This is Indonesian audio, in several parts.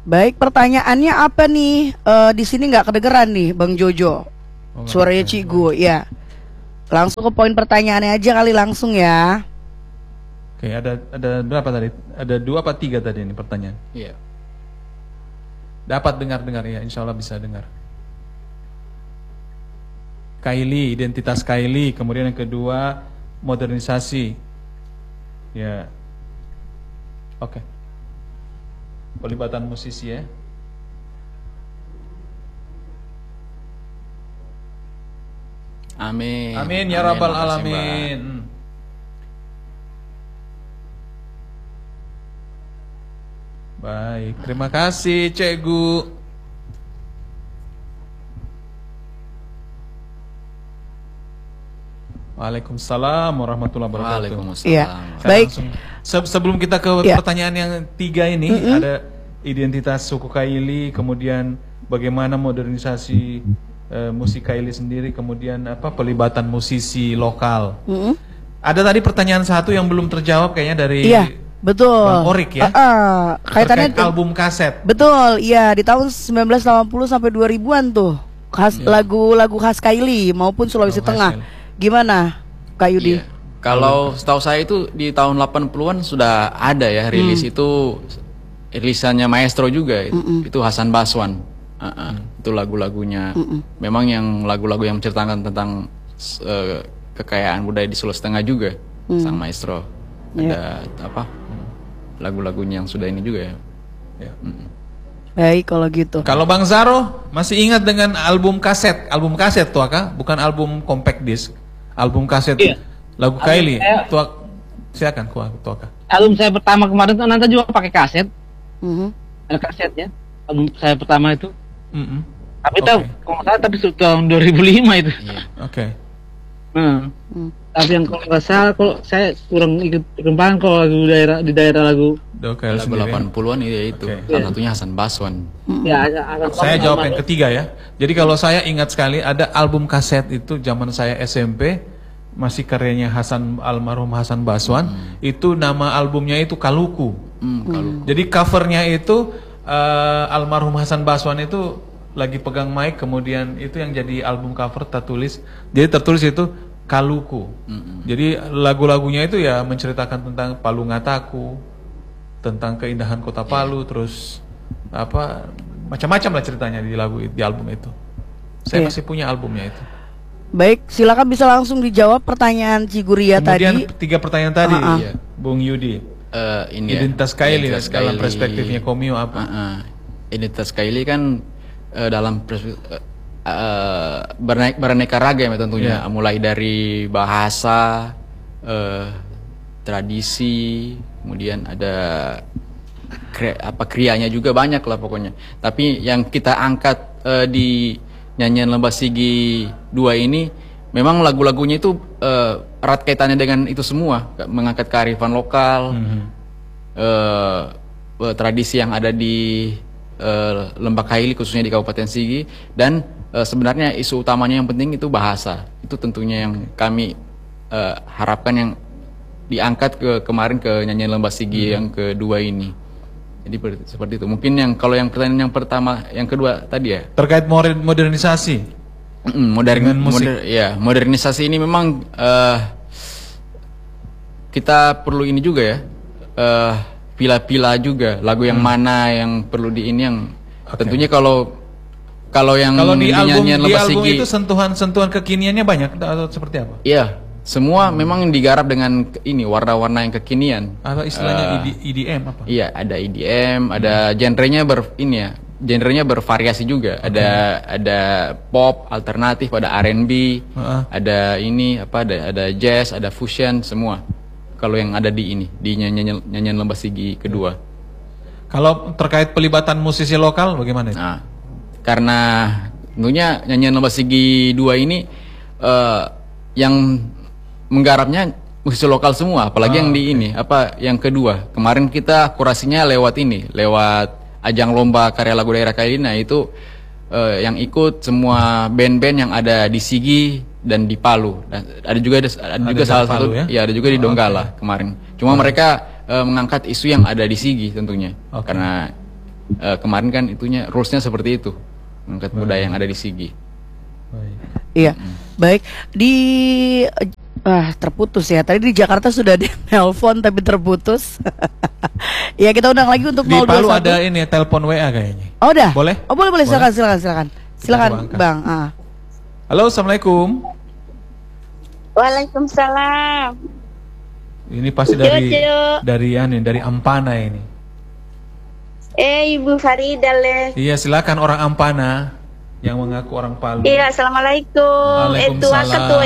Baik, pertanyaannya apa nih? Di sini nggak kedengeran nih, Bang Jojo. Suaranya Cigu, ya. Langsung ke poin pertanyaannya aja kali langsung ya. Oke, ada berapa tadi? Ada 2 apa 3 tadi ini pertanyaan? Iya. Dapat dengar ya, insya Allah bisa dengar. Kylie, identitas Kylie, kemudian yang kedua modernisasi. Ya. Oke. Pelibatan musisi ya. Amin. Amin ya rabbal Makasih, Mbak. alamin. Baik, terima kasih Cegu. Waalaikumsalam warahmatullahi wabarakatuh. Waalaikumsalam. Iya. Saya Baik. langsung, sebelum kita ke Ya. pertanyaan yang 3 ini, ada identitas suku Kaili, kemudian bagaimana modernisasi musik Kaili sendiri, kemudian apa pelibatan musisi lokal. Ada tadi pertanyaan 1 yang belum terjawab kayaknya dari Iya, betul. Bang Orik ya. Kaitannya terkait album kaset. betul, iya di tahun 1980 sampai 2000-an tuh. Lagu-lagu khas Kaili maupun Sulawesi Lagu khas Tengah. Kaili. Gimana, Kak Yudi? Iya. Kalau setahu saya itu di tahun 80-an sudah ada ya rilis itu, rilisannya Maestro juga itu Hasan Baswan. Itu lagu-lagunya. Memang yang lagu-lagu yang menceritakan tentang kekayaan budaya di Sulawesi Tengah juga, sang Maestro. Ada apa? Lagu-lagunya yang sudah ini juga ya. Ya. Baik kalau gitu. Kalau Bang Zaro masih ingat dengan album kaset tuh Aka, bukan album compact disc, album kaset lagu Kaili. Silakan Tuaka. Album saya pertama kemarin tuh nanti juga pakai kaset. Ada kasetnya. Album saya pertama itu. Tapi tahu kalau nggak salah tapi tahun 2005 itu. Oke. Tapi yang kalau nggak salah, kalau saya kurang ikut perkembangan kalau lagu di daerah lagu. Lagu 80-an itu. Salah satunya Hasan Baswan. Ya, Saya jawab yang ketiga ya. Jadi kalau saya ingat sekali ada album kaset itu zaman saya SMP, masih karyanya almarhum Hasan Baswan. Itu nama albumnya itu Kaluku. Jadi covernya itu almarhum Hasan Baswan itu lagi pegang mic, kemudian itu yang jadi album cover tertulis. Jadi tertulis itu Kaluku. Jadi lagu-lagunya itu ya menceritakan tentang Palu Ngataku, tentang keindahan kota Palu, terus apa macam-macam lah ceritanya di album itu. Saya masih punya albumnya itu. Baik, silakan bisa langsung dijawab pertanyaan Ciguria Kemudian tadi. 3 pertanyaan tadi, Bung Yudi. Ini Identitas Kaili Identitas dalam Kaili. perspektifnya Komio apa? Identitas Kaili kan dalam beraneka ragam ya tentunya, mulai dari bahasa, tradisi, kemudian ada krianya juga banyak lah pokoknya. Tapi yang kita angkat di nyanyian Lembah Sigi 2 ini memang lagu-lagunya itu erat kaitannya dengan itu semua, mengangkat kearifan lokal, tradisi yang ada di Lembah Kaili khususnya di Kabupaten Sigi, dan sebenarnya isu utamanya yang penting itu bahasa. Itu tentunya yang kami harapkan yang diangkat kemarin ke nyanyian Lembah Sigi yang kedua ini. Jadi seperti itu. Mungkin kalau yang pertanyaan yang pertama, yang kedua tadi ya Terkait modernisasi. Modernisasi ini memang kita perlu ini juga ya, pila-pila juga lagu yang mana yang perlu di ini yang tentunya kalau yang di nyanyian Lembah album Sigi itu sentuhan kekiniannya banyak atau seperti apa? iya, semua memang digarap dengan ini warna-warna yang kekinian. Atau istilahnya EDM apa? Iya, ada EDM, ada genrenya genrenya bervariasi juga. Ada pop, alternatif, ada R&B, ada ada jazz, ada fusion, semua. Kalau yang ada di nyanyian Lembah Sigi kedua. Kalau terkait pelibatan musisi lokal bagaimana itu? Nah, karena tentunya nyanyian Lembah Sigi 2 ini yang menggarapnya musisi lokal semua, apalagi yang di yang kedua. Kemarin kita kurasinya lewat ajang lomba karya lagu daerah Kaili. Nah, itu yang ikut semua band-band yang ada di Sigi dan di Palu. Dan ada juga salah satu ada juga di Donggala kemarin. Cuma mereka mengangkat isu yang ada di Sigi tentunya. Karena kemarin kan itunya rulesnya seperti itu, mengangkat budaya yang ada di Sigi. Iya, baik. Terputus ya. Tadi di Jakarta sudah ada nelpon tapi terputus. Ya, kita undang lagi untuk di 021. Palu ada ini telepon WA kayaknya. Oh, udah? Boleh? Oh, boleh. Silakan. Silakan, Bang. Halo, Assalamuikum. Waalaikumsalam. Ini pasti dari Ampana ini. Ibu Farida le. Iya, silakan orang Ampana yang mengaku orang Palu. Iya, assalamualaikum. Waalaikumsalam.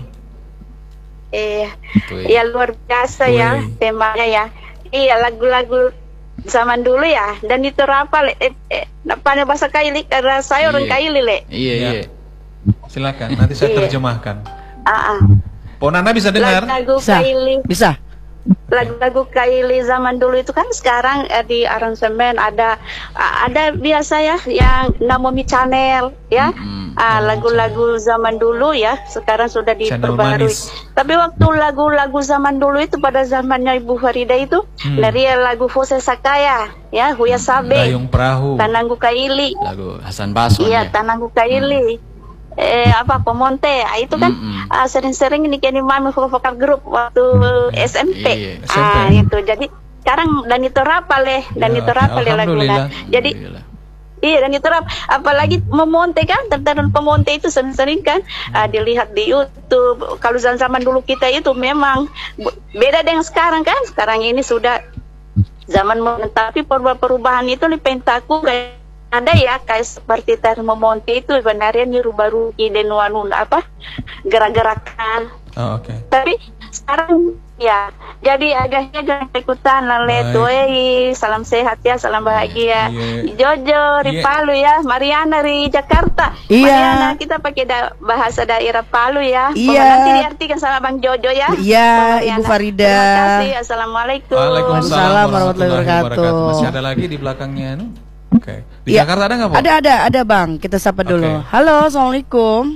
Ya luar biasa ya temanya ya. Iya, lagu-lagu zaman dulu ya. Dan itu apa le? Apa bahasa Kaili? Karena saya orang Kaili le. Iya. Silakan, nanti saya terjemahkan. Ponana bisa dengar? Lagu Kaili. Bisa. Lagu-lagu Kaili zaman dulu itu kan sekarang di aransemen ada biasa ya yang Naomi Channel ya. Lagu-lagu zaman dulu ya sekarang sudah diperbarui. Tapi waktu lagu-lagu zaman dulu itu pada zamannya Ibu Farida itu dari lagu Fose Sakaya ya, Huya Sabe, Dayung Perahu, Tananggu Kaili. Lagu Hasan Baswan. Iya, Tananggu Kaili. Pemonte itu kan sering-sering ini kini mami vokal grup waktu SMP. Itu jadi sekarang dan itu rapale lagunya. Jadi iya, dan itu apalagi memonte kan, tentang pemonte itu sering-sering kan dilihat di YouTube. Kalau zaman dulu kita itu memang beda dengan sekarang kan. Sekarang ini sudah zaman tapi perubahan itu di pentaku kayak ada ya kayak seperti tari memonte itu sebenarnya nih rubah-rubah dan gerak-gerakan. Tapi sekarang ya jadi agaknya jangan ikutan laletoi. Salam sehat ya, salam bahagia. Jojo di Palu ya, Mariana di Jakarta. Mariana kita pakai bahasa daerah Palu ya. Nanti diartikan sama Bang Jojo ya. Iya, Ibu Farida. Terima kasih. Assalamualaikum. Waalaikumsalam warahmatullahi wabarakatuh. Masih ada lagi di belakangnya nih. Di Jakarta ada nggak, Pak? Ada Bang. Kita sapa dulu. Halo, assalamualaikum.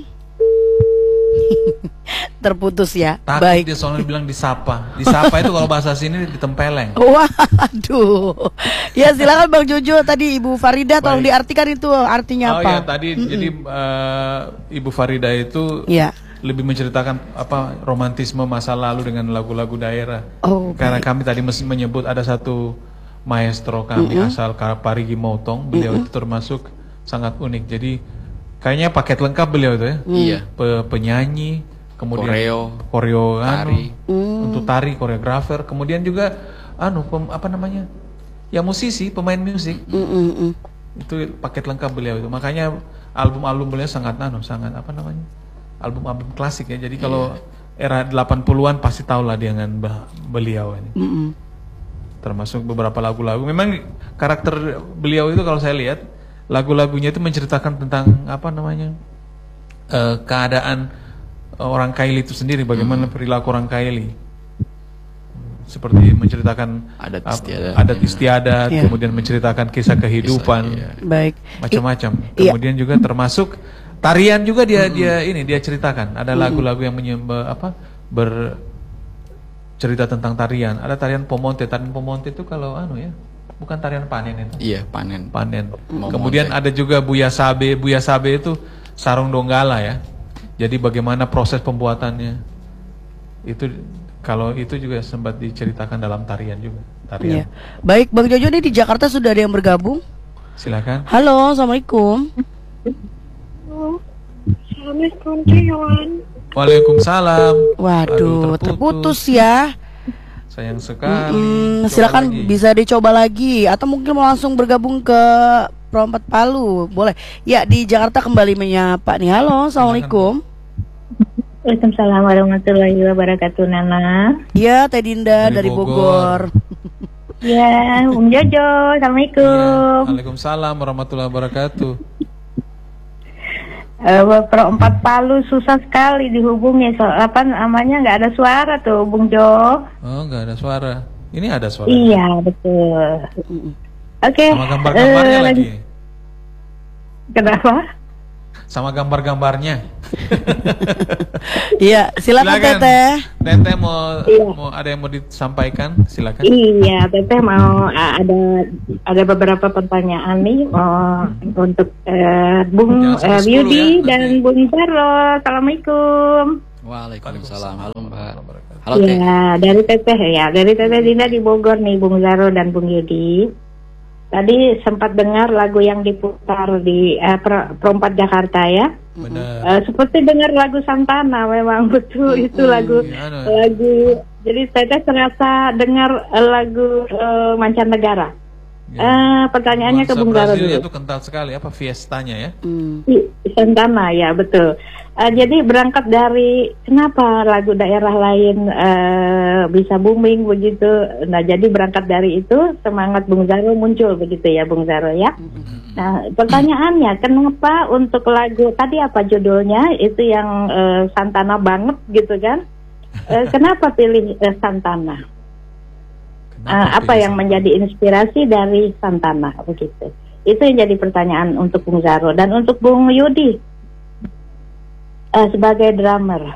Terputus ya. Takut baik. Dia soalnya bilang disapa. Disapa itu kalau bahasa sini ditempeleng. Waduh. Ya silakan Bang Jojo. Tadi Ibu Farida tolong diartikan itu artinya apa? Oh ya tadi jadi Ibu Farida itu lebih menceritakan romantisme masa lalu dengan lagu-lagu daerah. Karena kami tadi menyebut ada satu maestro kami asal Parigi Motong, beliau itu termasuk sangat unik. Jadi kayaknya paket lengkap beliau itu ya. Iya. Penyanyi, kemudian koreo tari. Untuk tari, koreografer, kemudian juga ya musisi, pemain musik. Itu paket lengkap beliau itu. Makanya album-album beliau sangat album-album klasik ya. Jadi kalau era 80-an pasti tahulah dengan beliau ini. Termasuk beberapa lagu-lagu. Memang karakter beliau itu kalau saya lihat lagu-lagunya itu menceritakan tentang keadaan orang Kaili itu sendiri, bagaimana perilaku orang Kaili. Seperti menceritakan adat istiadat, kemudian menceritakan kisah kehidupan, baik, macam-macam. Kemudian juga termasuk tarian juga dia ceritakan. Ada lagu-lagu yang cerita tentang tarian. Ada tarian Pomonte. Tarian Pomonte itu kalau bukan tarian panen itu. Iya, panen. Kemudian ada juga Buya Sabe. Buya Sabe itu sarung donggala ya. Jadi bagaimana proses pembuatannya. Itu kalau itu juga sempat diceritakan dalam tarian juga. Tarian. Baik, Bang Jojo ini di Jakarta sudah ada yang bergabung. Silakan. Halo, assalamualaikum. Assalamualaikum Cion. Waalaikumsalam. Waduh, terputus ya. Sayang sekali. Silakan bisa dicoba lagi atau mungkin mau langsung bergabung ke Pro 4 Palu. Boleh. Ya, di Jakarta kembali menyapa nih. Halo, assalamualaikum. Waalaikumsalam warahmatullahi wabarakatuh, Nana. Iya, Teh Dinda dari Bogor. Ya, Bung Jojo, assalamualaikum. Waalaikumsalam warahmatullahi wabarakatuh. Pro 4 Palu susah sekali dihubungi, nggak ada suara tuh, Bung Jo. Oh, nggak ada suara. Ini ada suara. Iya, betul. Oke. Sama gambar-gambarnya lagi. Kenapa? sama gambar-gambarnya. Iya, silakan Teteh. Teteh mau ada yang mau disampaikan, silakan. Iya, Teteh mau ada beberapa pertanyaan nih untuk Bung Yudi ya, dan Bung Zaro. Assalamualaikum. Waalaikumsalam. Halo Mbak. Halo Teh. Ya, dari Teteh Dinda di Bogor nih, Bung Zaro dan Bung Yudi. Tadi sempat dengar lagu yang diputar di Perempat Jakarta ya. Benar. Seperti dengar lagu Santana, memang betul itu lagu. Jadi saya terasa dengar lagu mancanegara. Ya. Pertanyaannya ke Bung Zaro dulu. Itu kental sekali apa fiestanya ya? Santana ya betul. Jadi berangkat dari kenapa lagu daerah lain bisa booming begitu. Nah jadi berangkat dari itu semangat Bung Zaro muncul begitu ya Bung Zaro ya. Nah pertanyaannya kenapa untuk lagu tadi apa judulnya itu yang Santana banget gitu kan? Kenapa pilih Santana? Apa yang menjadi inspirasi dari Santana begitu? Itu yang jadi pertanyaan untuk Bung Zaro dan untuk Bung Yudi sebagai drummer.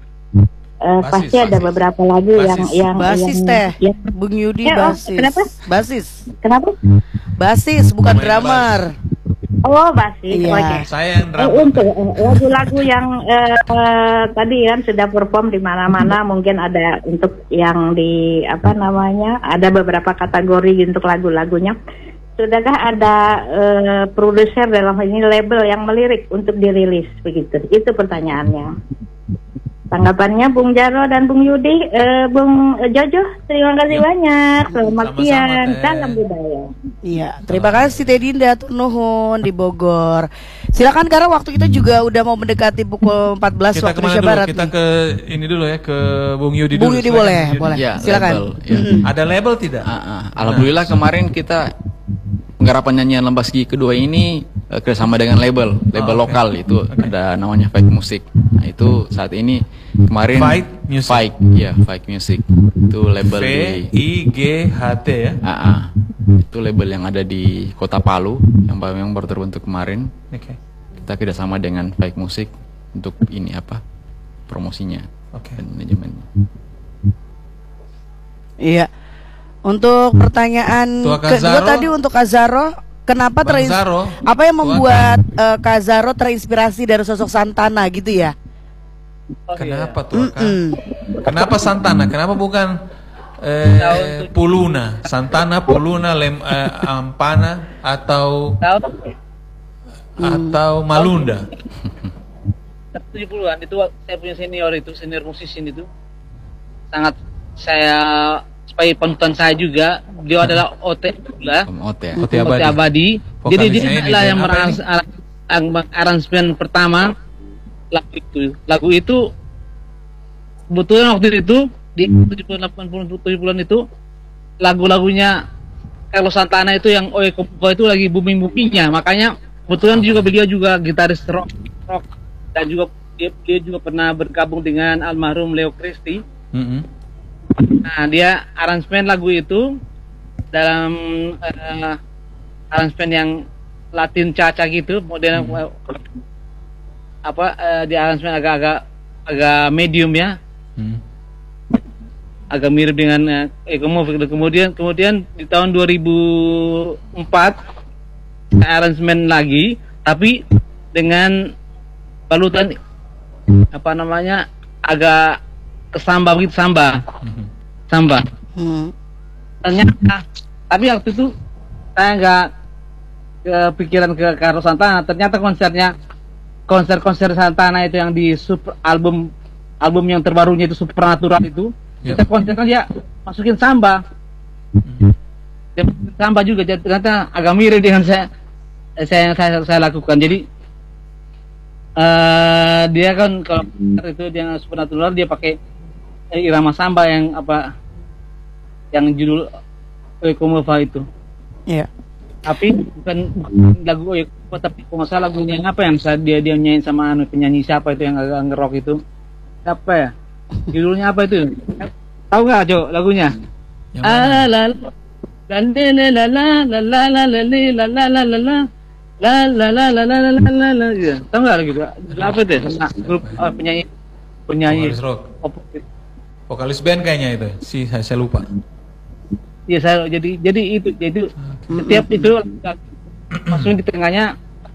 Pasti ada beberapa lagu yang basis yang Bung Yudi basis. Kenapa? Basis. Kenapa? Basis bukan drummer. Oh basis. Iya. Okay. Saya yang drummer. Untuk lagu-lagu yang tadi kan sudah perform di mana-mana, mungkin ada untuk yang di ada beberapa kategori untuk lagu-lagunya. Sudahkah ada produser dalam hal ini label yang melirik untuk dirilis begitu? Itu pertanyaannya. Tanggapannya Bung Zaro dan Bung Yudi, Bung Jojo, terima kasih banyak. Selamat siang, salam budaya. Iya, terima kasih Teh Dinda Nuhun di Bogor. Silakan karena waktu kita juga udah mau mendekati pukul 14 waktu Indonesia Barat. Kita ke ini dulu ya, ke Bung Yudi dulu. Bung Yudi boleh. Ya, silakan. Label, ya. Ada label tidak? Alhamdulillah kemarin kita penggarapan nyanyian Lembasgi kedua ini kerjasama dengan label lokal itu ada namanya Fight Music. Nah itu saat ini kemarin Fight Music itu label VIGHT ya. Itu label yang ada di Kota Palu yang baru terbentuk kemarin. Kita kerjasama dengan Fight Music untuk ini promosinya dan manajemennya. Iya. Untuk pertanyaan kedua tadi untuk Kazaro, kenapa apa yang membuat Kazaro terinspirasi dari sosok Santana gitu ya? Kenapa tuh? Kenapa Santana? Kenapa bukan Puluna? Santana, Puluna, Ampana atau Malunda? 70-an itu saya punya senior musisi itu sangat saya supaya panutan saya juga. Dia adalah OT Abadi. Jadi dia adalah yang aransemen pertama lagu itu kebetulan waktu itu di 70-an itu lagu-lagunya Carlos Santana itu yang Oe Kopo itu lagi booming-boomingnya. Makanya kebetulan beliau juga gitaris rock dan juga dia juga pernah bergabung dengan almarhum Leo Christie. Nah, dia aransemen lagu itu dalam aransemen yang Latin Caca gitu, model di aransemen agak medium ya. Agak mirip dengan kemudian di tahun 2004 aransemen lagi tapi dengan balutan agak samba. Ternyata tapi waktu itu saya nggak kepikiran ke Carlos Santana. Ternyata konser Santana itu yang di album yang terbarunya itu Supernatural itu kita konsernya dia masukin samba. Dia samba juga, jadi ternyata agak mirip dengan saya lakukan. Jadi dia kan kalau itu dia Supernatural dia pakai irama samba yang judul Oekomova itu. Iya. Tapi bukan lagu Oekomova, tapi kalau nggak salah lagunya yang dia nyanyiin sama penyanyi siapa itu yang agak ngerok itu. Apa ya? Judulnya apa itu? Tahu nggak Jo lagunya? la la la la la la la la gitu. Tahu nggak gitu? Apa itu? Grup penyanyi rock. Vokalis band kayaknya itu. Saya lupa. Iya, jadi itu setiap itu maksudnya di tengahnya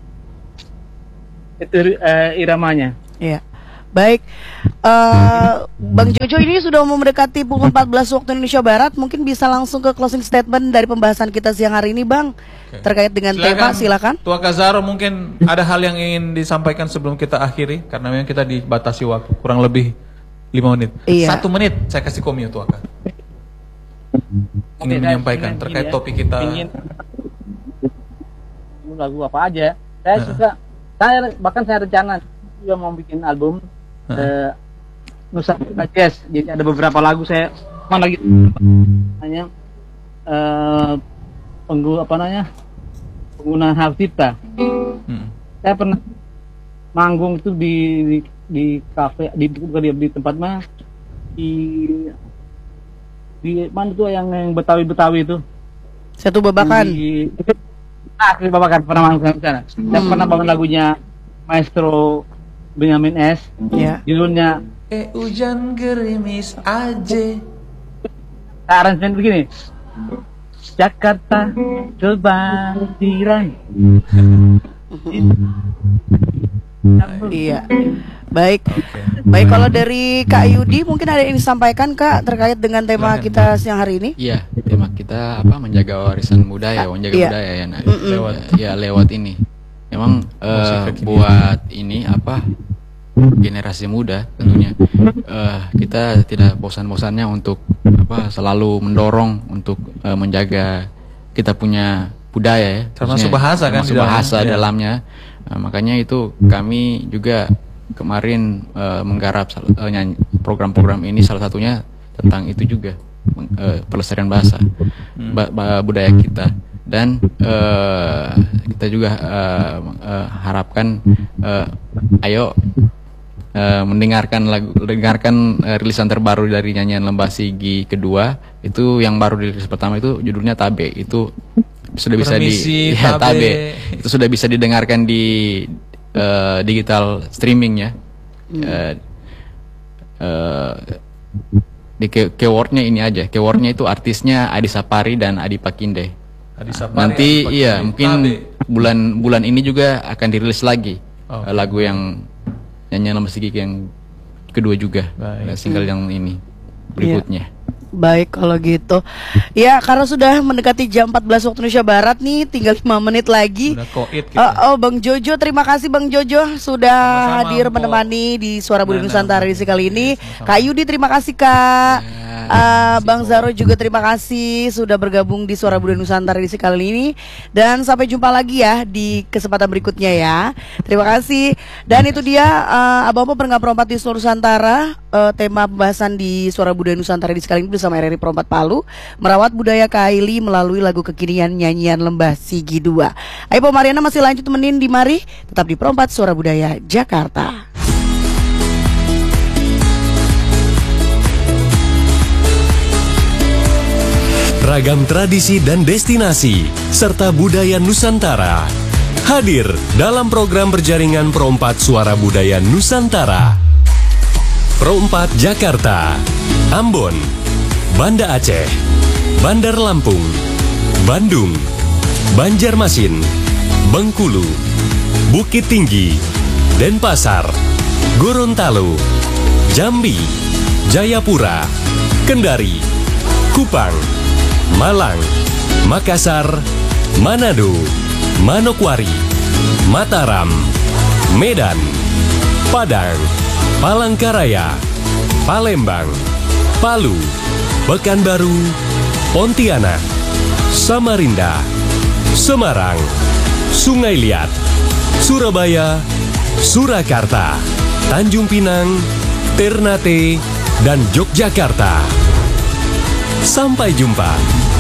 itu iramanya. Iya. Baik, Bang Jojo, ini sudah mau mendekati pukul 14 waktu Indonesia Barat. Mungkin bisa langsung ke closing statement dari pembahasan kita siang hari ini, Bang. Oke. Terkait dengan tema, silakan. Tua Kazaro, mungkin ada hal yang ingin disampaikan sebelum kita akhiri, karena memang kita dibatasi waktu kurang lebih 5 menit. Iya. 1 menit saya kasih komio Tua Kazaro. Ingin menyampaikan terkait topik kita. Lagu apa aja? Saya suka. Saya rencana juga mau bikin album Nusantara Jazz. Jadi ada beberapa lagu saya lagi hanya penggunaan hak cipta. Saya pernah manggung itu di kafe di tempat mana di mana tuh yang Betawi itu. Satu Babakan. Di Babakan pernah manggung di sana. Saya pernah bangun lagunya Maestro Benyamin S. Ya. Judulnya hujan gerimis aja. Aransemen begini. Jakarta kebanjiran. Iya. Baik. Baik, kalau dari Kak Yudi mungkin ada yang disampaikan, Kak, terkait dengan tema kita siang hari ini? Iya, tema kita menjaga warisan budaya, menjaga budaya ya. Nah, lewat ini. Memang buat ini generasi muda tentunya kita tidak bosan-bosannya untuk selalu mendorong untuk menjaga kita punya budaya ya. Termasuk bahasa kan? Termasuk bahasa dalamnya. Makanya itu kami juga kemarin menggarap program-program ini, salah satunya tentang itu juga pelestarian bahasa budaya kita. Dan kita juga harapkan ayo mendengarkan rilisan terbaru dari nyanyian Lembah Sigi kedua. Itu yang baru dirilis pertama itu judulnya Tabe. Itu sudah bisa Tabe. Itu sudah bisa didengarkan di digital streaming ya. Di keywordnya ini aja. Keywordnya itu artisnya Adi Sapari dan Adi Pakinde. Nanti mungkin bulan ini juga akan dirilis lagi lagu yang nyanyian Lembah Sigi yang kedua juga. Single yang ini berikutnya. Baik, kalau gitu. Ya, karena sudah mendekati jam 14 waktu Indonesia Barat nih, tinggal 5 menit lagi. Bang Jojo, terima kasih Bang Jojo sudah hadir menemani di Suara Budaya Nusantara edisi kali ini. Kak Yudi, terima kasih Kak. Bang Zaro juga terima kasih sudah bergabung di Suara Budaya Nusantara edisi kali ini. Dan sampai jumpa lagi ya di kesempatan berikutnya ya. Terima kasih. Dan itu dia Abang-Abang pendengar Perompat di seluruh Nusantara, tema pembahasan di Suara Budaya Nusantara edisi kali ini bersama RRI Perompat Palu, merawat budaya Kaili melalui lagu kekinian nyanyian Lembah Sigi 2. Ayo Pak Mariana masih lanjut temenin di Mari, tetap di Perompat Suara Budaya Jakarta. Ragam tradisi dan destinasi serta budaya Nusantara hadir dalam program berjaringan Perompat Suara Budaya Nusantara. Perompat Jakarta, Ambon, Banda Aceh, Bandar Lampung, Bandung, Banjarmasin, Bengkulu, Bukit Tinggi, Denpasar, Gorontalo, Jambi, Jayapura, Kendari, Kupang, Malang, Makassar, Manado, Manokwari, Mataram, Medan, Padang, Palangkaraya, Palembang, Palu, Pekanbaru, Pontianak, Samarinda, Semarang, Sungai Liat, Surabaya, Surakarta, Tanjung Pinang, Ternate, dan Yogyakarta. Sampai jumpa.